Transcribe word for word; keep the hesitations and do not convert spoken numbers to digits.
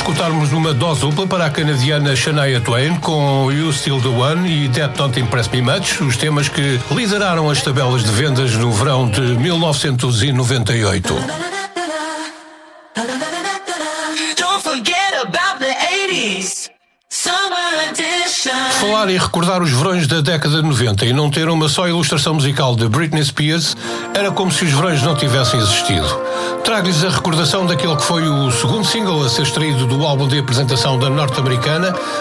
escutarmos uma dose dupla para a canadiana Shania Twain com You Still the One e That Don't Impress Me Much, os temas que lideraram as tabelas de vendas no verão de mil novecentos e noventa e oito. Don't forget about the eighties. Summer Edition. Falar e recordar os verões da década de noventa e não ter uma só ilustração musical de Britney Spears era como se os verões não tivessem existido. Trago-lhes a recordação daquele que foi o segundo single a ser extraído do álbum de apresentação da norte-americana,